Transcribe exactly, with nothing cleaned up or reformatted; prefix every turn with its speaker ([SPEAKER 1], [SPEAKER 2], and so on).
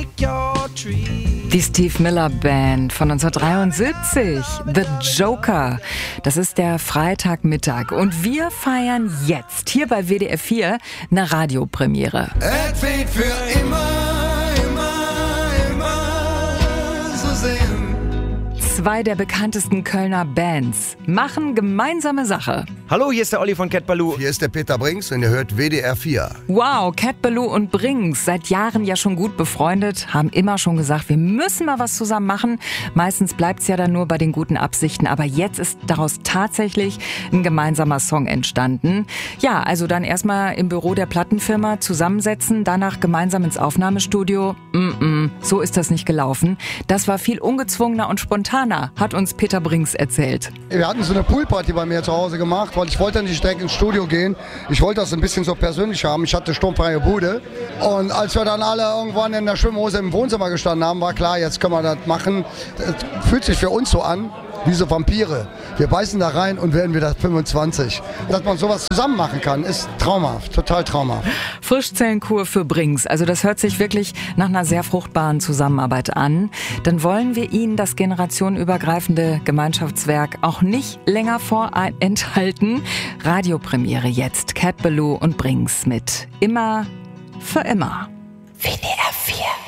[SPEAKER 1] make your tree.
[SPEAKER 2] Die Steve Miller Band von neunzehnhundertdreiundsiebzig, The Joker. Das ist der Freitagmittag und wir feiern jetzt hier bei W D R vier eine Radiopremiere.
[SPEAKER 1] Es wird für immer, immer, immer so sein.
[SPEAKER 2] Zwei der bekanntesten Kölner Bands machen gemeinsame Sache.
[SPEAKER 3] Hallo, hier ist der Olli von Cat Ballou.
[SPEAKER 4] Hier ist der Peter Brinks und ihr hört W D R vier.
[SPEAKER 2] Wow, Cat Ballou und Brinks, seit Jahren ja schon gut befreundet, haben immer schon gesagt, wir müssen mal was zusammen machen. Meistens bleibt's ja dann nur bei den guten Absichten, aber jetzt ist daraus tatsächlich ein gemeinsamer Song entstanden. Ja, also dann erstmal im Büro der Plattenfirma zusammensetzen, danach gemeinsam ins Aufnahmestudio. Mm-mm, so ist das nicht gelaufen. Das war viel ungezwungener und spontaner, hat uns Peter Brinks erzählt.
[SPEAKER 5] Wir hatten so eine Poolparty bei mir zu Hause gemacht, weil ich wollte nicht direkt ins Studio gehen. Ich wollte das ein bisschen so persönlich haben. Ich hatte sturmfreie Bude. Und als wir dann alle irgendwann in der Schwimmhose im Wohnzimmer gestanden haben, war klar, jetzt können wir das machen. Es fühlt sich für uns so an wie so Vampire. Wir beißen da rein und werden wieder fünfundzwanzig. Dass man sowas zusammen machen kann, ist traumhaft, total traumhaft.
[SPEAKER 2] Frischzellenkur für Brinks, also das hört sich wirklich nach einer sehr fruchtbaren Zusammenarbeit an. Dann wollen wir Ihnen das generationenübergreifende Gemeinschaftswerk auch nicht länger vorenthalten. Radiopremiere jetzt, Cat Ballou und Brinks mit Immer für immer. W D R vier.